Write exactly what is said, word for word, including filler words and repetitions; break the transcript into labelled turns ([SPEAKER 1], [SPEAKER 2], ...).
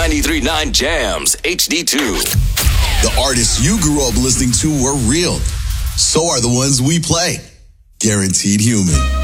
[SPEAKER 1] ninety-three point nine Jams H D two.
[SPEAKER 2] The artists you grew up listening to were real. So are the ones we play. Guaranteed Human.